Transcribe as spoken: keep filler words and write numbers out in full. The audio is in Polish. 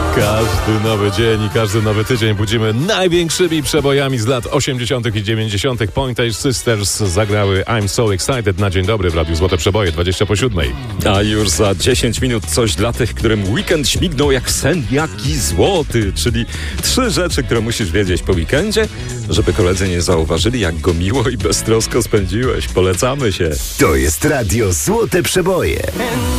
Każdy nowy dzień i każdy nowy tydzień budzimy największymi przebojami z lat osiemdziesiątych i dziewięćdziesiątych. Pointer Sisters zagrały I'm So Excited na dzień dobry w Radiu Złote Przeboje, dwadzieścia po siódmej. A już za dziesięć minut coś dla tych, którym weekend śmignął jak sen, jaki złoty. Czyli trzy rzeczy, które musisz wiedzieć po weekendzie, żeby koledzy nie zauważyli, jak go miło i beztrosko spędziłeś. Polecamy się. To jest Radio Złote Przeboje.